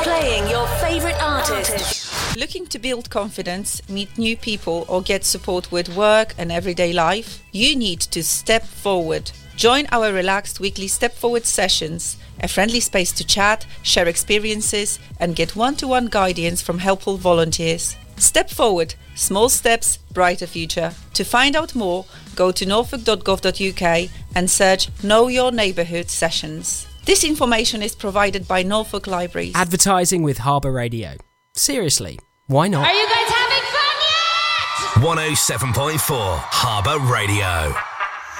Playing your favourite artist. Looking to build confidence, meet new people, or get support with work and everyday life? You need to step forward. Join our relaxed weekly Step Forward sessions, a friendly space to chat, share experiences, and get one-to-one guidance from helpful volunteers. Step Forward. Small steps, brighter future. To find out more, go to norfolk.gov.uk and search Know Your Neighbourhood sessions. This information is provided by Norfolk Libraries. Advertising with Harbour Radio. Seriously, why not? Are you guys having fun yet? 107.4 Harbour Radio.